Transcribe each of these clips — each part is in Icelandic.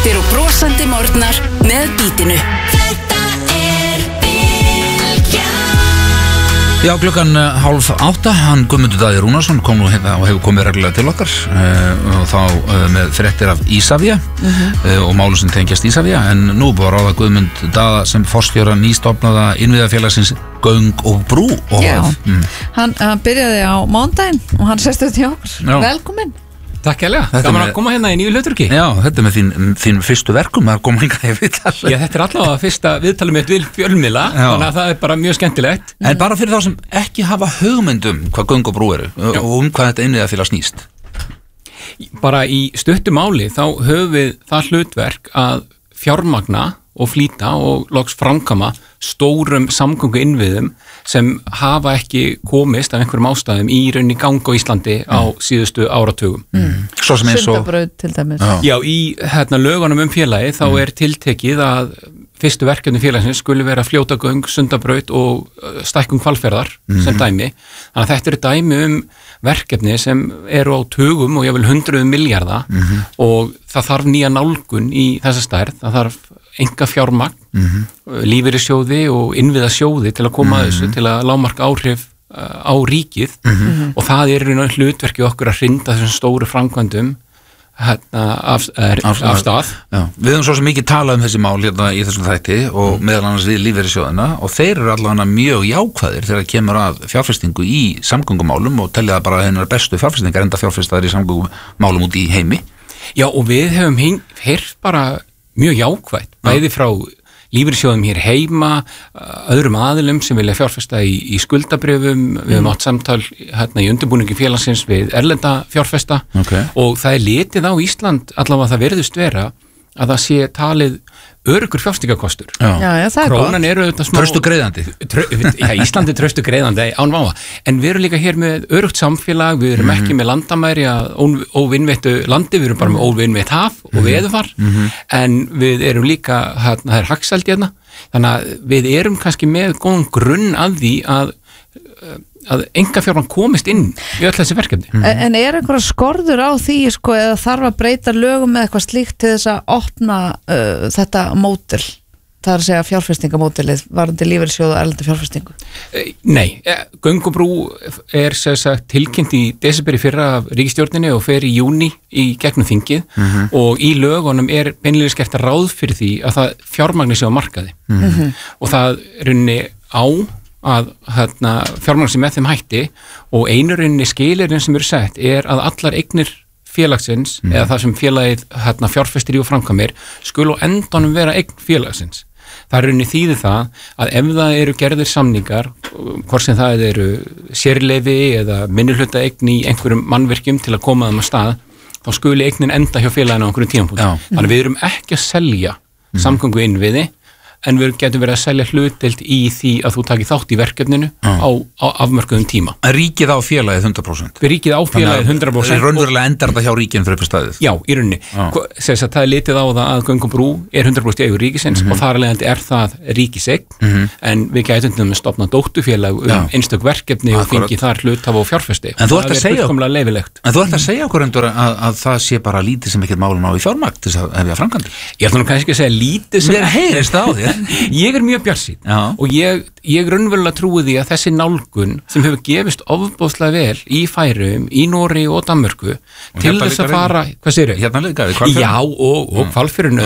léttir og brosandi morgnar með Bítinu. Já, klukkan 7:30, hann Guðmundur Daði Rúnarsson kom nú hérna og hefur komið reglulega til okkar og þá með fréttir af Ísavía og málum sem tengjast Ísavía, en nú búið að ráða Guðmund Daða sem forstjóra nýstofnaða innviðafélagsins Göng og Brú. Já, hann byrjaði á mánudaginn og hann sest upp til okkur. Velkomin. Takk hérlega, gaman að koma hérna í nýju hlutverki. Já, þetta er með þín fyrstu verkum að koma hingað í viðtal. Já, þetta er allavega fyrsta viðtalið mitt við fjölmiðla, þannig að það er bara mjög skemmtilegt. En bara fyrir þá sem ekki hafa hugmyndum hvað Göng og Brú eru og hvað þetta innviðafélag snýst. Bara í stuttu máli þá höfum við það hlutverk að fjármagna og flýta og loks framkama stórum samgöngu innviðum sem hafa ekki komist af einhverjum ástæðum í rauninni gang á Íslandi á síðustu áratugum. Svo sem eins og Sundabraut til dæmis. Já, í lögunum félagi þá er tiltekið að fyrstu verkefni félagsins skuli vera fljótagöng, Sundabraut og stækkun Hvalfjarðar sem dæmi. Þannig að þetta eru dæmi verkefni sem eru á tugum og jafnvel 100 milljarða og það þarf nýja nálgun í þessa stærð, það þarf enga fjármagn, lífeyrissjóði og innviðasjóði til að koma að þessu, til að lágmarka áhrif á ríkið og það er hlutverki okkur að hrinda þessum stóru framkvæmdum af stað. Já. Við höfum svo sem mikið talað þessi mál hérna í þessum þætti og meðal annars við lífeyrissjóðina og þeir eru allavega mjög jákvæðir þegar kemur að fjárfestingu í samgöngumálum og telja það bara hennar bestu fjárfestingar enda fjárfestaðar í samgöngumálum út í heimi. Já, og við höfum heyrt bara mjög jákvætt, bæði frá lífeyrissjóðum hér heima, öðrum aðilum sem vilja fjárfesta í skuldabrjöfum, við höfum átt samtal hérna í undirbúningi félagsins við erlenda fjárfesta og það er litið á Ísland, allavega það verðust vera að það sé talið öruggur fjárfestingarkostur. Já, það er Krónan eru auðvitað smá Traustu greiðandi. Já, Íslandi traustu greiðandi án váfa, en við erum líka hér með örugt samfélag, við erum ekki með landamæri að óvinveittu landi, við erum bara með óvinveitt haf og veðurfar, en við erum líka, það er hagsældi hérna, þannig að við erum kannski með góðan grunn að því að einkafjármagn komist inn í öll þessi verkefni. En er einhverja skorður á því sko, eða þarf að breyta lögum með eitthvað slíkt til þess að opna þetta módel, það er að segja fjárfestingamódelið varandi lífeyrissjóð og erlenda fjárfestingu? Nei, Göng og Brú er sagt, tilkynnt í desember í fyrra af ríkisstjórninni og fer í júní í gegnum þingið og í lögunum er beinlega gert ráð fyrir því að það fjármagni sé á markaði og það runni á að fjármagn sem með þeim hætti og einurinn skilirinn sem eru sett er að allar eignir félagsins eða það sem félagið fjárfestir í og framkvæmir skulu á endanum vera eign félagsins. Það er rauninni þýði það að ef það eru gerðir samningar, hvort sem það eru sérleyfi eða minnihluta eign í einhverjum mannvirkjum til að koma þeim að stað, þá skuli eignin enda hjá félaginu á einhverjum tímapunkt. Þannig við erum ekki að selja samgöngu innviði, en við getum verið að selja hlutdeild í því að þú takir þátt í verkefninu á afmörkuðum tíma. En ríkið á félagið 100%? Við ríkið á félagið 100%. Raunverulega endar þetta hjá ríkinu fyrir upp staðið? Já, í rauninni. Það er litið á það að Göng og Brú er 100% í eigu ríkisins og þar alveg er það ríkiseign, en við getum með stofna dóttufélag einstök verkefni og fengi þar hluthafa og fjárfesti. En þú ert að segja okkur endur að það sé bara lítið sem ekkert málum á í fjármagn til að hefja framkvæmdir? Ég ætla nú kannski að segja lítið sem heyrist á þér. Ég er mjög bjartsýn og ég raunverulega trúi því að þessi nálgun sem hefur gefist ofboðslega vel í Færeyjum, í Noregi og Danmörku til þess að fara, hvað segirðu? Hérna líka, í Hvalfjörðum? Já, og Hvalfjörðinu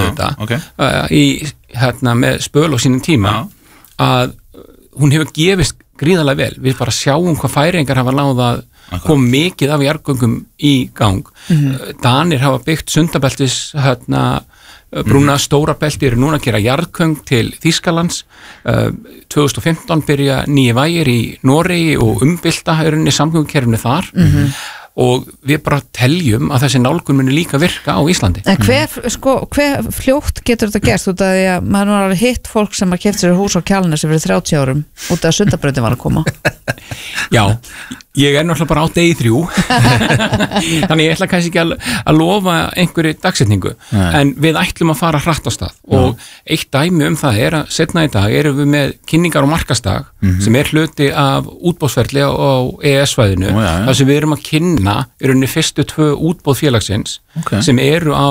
þetta með spöl á sínum tíma að hún hefur gefist gríðarlega vel. Við bara sjáum hvað Færeyingar hafa náð að koma mikið af jarðgöngum í gang. Danir hafa byggt Sundabeltis brúna stóra belti eru núna að gera jarðgöng til Þýskalands 2015 byrja nýju vægir í Noregi og umbylta samgöngukerfinu þar og við bara teljum að þessi nálgun muni líka virka á Íslandi. En hver fljótt getur þetta gerst út af því að maður var hitt fólk sem að keypti sér hús á Kjalarnesi fyrir 30 árum út af að Sundabrautin var að koma? Já, ég er náttúrulega bara á degi 3 þannig ég ætla kannski ekki að lofa einhverju dagsetningu en við ætlum að fara hratt á stað og eitt dæmi það er að setna í dag erum við með kynningar og markastag sem er hluti af útboðsferli á EES-svæðinu þar sem við erum að kynna í rauninni fyrstu 2 útboð félagsins sem eru á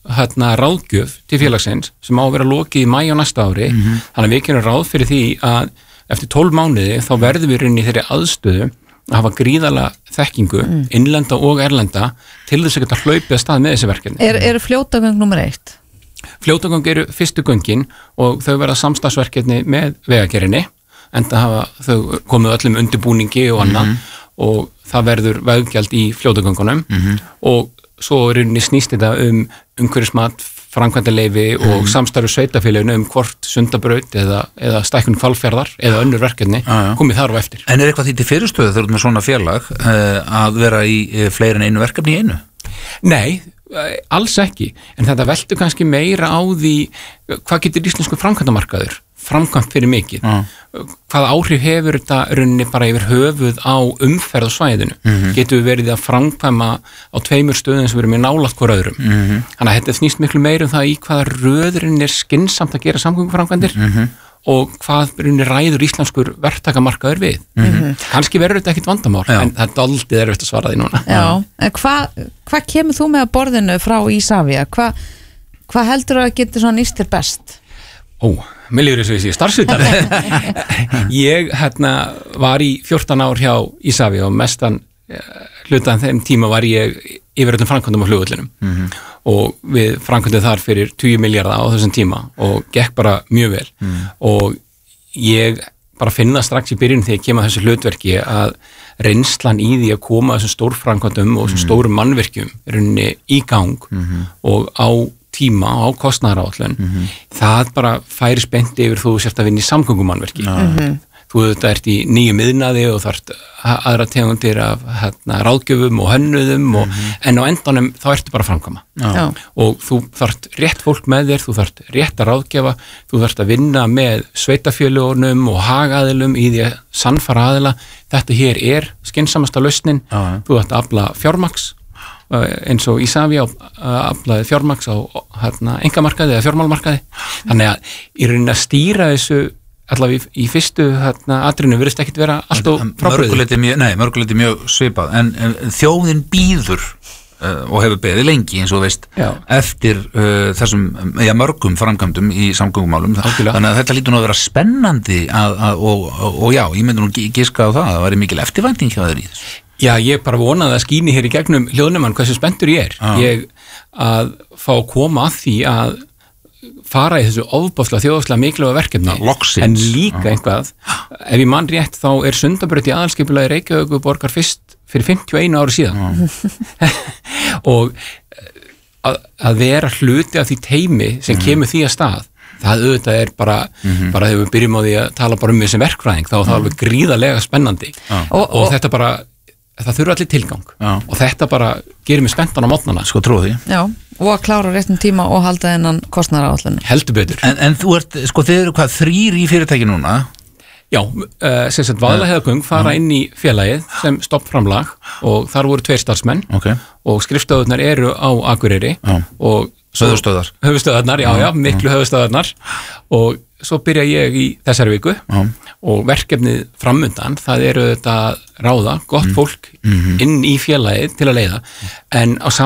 ráðgjöf til félagsins sem á að vera lokið í maí á næsta ári, þannig að við gerum ráð fyrir því að eftir 12 mánuði þá verðum við inn í þeirri aðstöðu að hafa gríðarlega þekkingu, innlenda og erlenda til þess að geta hlaupið að stað með þessi verkefni. Eru fljótagöng nummer 1? Fljótagöng eru fyrstu göngin og þau verða samstarfsverkefni með Vegagerðinni, enda hafa þau komið öllum undirbúningi og annað og það verður veggjald í fljótagöngunum og svo snýst þetta umhverfismat, framkvæmdaleyfi og samstarfi sveitafélaginu hvort Sundabraut eða stækkun Hvalfjarðar eða önnur verkefni komið þar á eftir. En eitthvað því til fyrirstöðu þegar með svona félag að vera í fleiri en einu verkefni í einu? Nei, alls ekki, en þetta veldur kannski meira á því hvað getur íslensku framkvæmdamarkaður framkvæmt fyrir mikið. Hvaða áhrif hefur þetta rauninni bara yfir höfuð á umferð á svæðinu? Getur við verið að framkvæma á 2 stöðum sem verið með nálægt hver öðrum? Þannig að þetta snýst miklu meira það í hvaða röðurinn skynsamt að gera samgönguframkvæmdir og hvað rauninni ræður íslenskur verktakamarkaður við. Kannski verður þetta ekkit vandamál, en það er aldrei erfitt að svara því núna. Já, en hvað kemur þú með að borðinu frá Isavia? Hvað heldur að getur svona nýstir best? Mér líður þess að ég sé starfsvitari. Ég var í 14 ár hjá Isavia og mestan hlutan þeim tíma var ég yfir öllum framkvæmdum á flugvöllinum og við framkvæmdum þar fyrir 20 milljarða á þessum tíma og gekk bara mjög vel og ég bara finna strax í byrjun þegar ég kem að þessu hlutverki að reynslan í því að koma að þessum stórframkvæmdum og þessum stórum mannvirkjum er unni í gang og á tíma á kostnaðaráætlun það bara færi spennt yfir þú sért að vinna í samgöngumannverki þú þetta ert í nýjum iðnaði og þarft aðra tegundir af ráðgjöfum og hönnuðum en á endanum þá ertu bara að framkvæma og þú þarft rétt fólk með þér, þú þarft rétt að ráðgjafa þú þarft að vinna með sveitafélögunum og hagaðilum í því að sannfara aðila, þetta hér er skynsamasta lausnin, þú þarft að afla fjármagns eins og Isavia aflaði fjármagns á einkamarkaði eða fjármálamarkaði þannig að í rauninni að stýra þessu allavega í fyrstu atrinu virðist ekkit vera alltaf frábrugðið. Mörguleiti mjög svipað en þjóðin býður og hefur beðið lengi eins og veist eftir þessum mörgum framkvæmdum í samgöngumálum þannig að þetta lítur nú að vera spennandi og já, ég myndi nú giska á það væri mikil eftirvænting hjá þér í þessu. Já, ég bara vonaði að skíni hér í gegnum hljóðnumann hversu spenntur ég er. Ég að fá að koma að því að fara í þessu ofboðslega þjóðslega mikilvæga verkefni en líka eitthvað, ef ég mann rétt þá er Sundabraut í aðalskipulagi Reykjavíkurborgar fyrst fyrir 51 ári síðan og að vera hluti af því teymi sem kemur því að stað það auðvitað er bara þegar við byrjum á því að tala bara við sem verkfræðing þá er það alveg gríðarlega spennandi og þetta bara það þurfa allir tilgang og þetta bara gerir mig spenntan á mótnana. Sko trúi því. Já, og að klára réttum tíma og halda þennan kostnaðaráætlun. Heldur betur. En þú ert, sko þið eru hvað 3 í fyrirtæki núna? Já, sem sagt Vaðlaheiðargöng fara inn í félagið sem stoppframlag og þar voru 2 starfsmenn og skrifstofurnar eru á Akureyri og höfuðstöðarnar, já, miklu höfuðstöðarnar og svo byrja ég í þessari viku og verkefnið framundan, það eru þetta ráða, gott fólk inn í félagið til að leiða en á